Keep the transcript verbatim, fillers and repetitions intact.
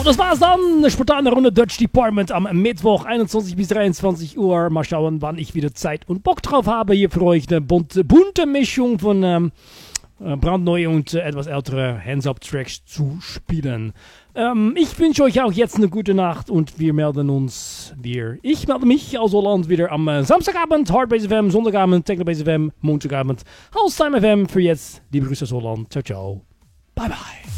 das war's dann. Spontane Runde Dutch Department am Mittwoch, einundzwanzig bis dreiundzwanzig Uhr. Mal schauen, wann ich wieder Zeit und Bock drauf habe, hier für euch eine bunte, bunte Mischung von ähm, brandneue und äh, etwas ältere Hands-Up-Tracks zu spielen. Ähm, ich wünsche euch auch jetzt eine gute Nacht und wir melden uns, wir, ich melde mich aus Holland wieder am äh, Samstagabend, Hardbase F M, Sonntagabend, Technobase F M, Montagabend, Haustime F M. Für jetzt, liebe Grüße aus Holland. Ciao, ciao. Bye, bye.